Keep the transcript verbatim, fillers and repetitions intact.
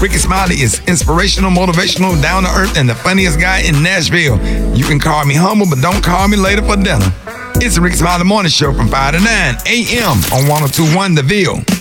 Rickey Smiley is inspirational, motivational, down to earth, and the funniest guy in Nashville. You can call me humble, but don't call me later for dinner. It's the Rickey Smiley Morning Show from five to nine a.m. on one oh two point one The Ville.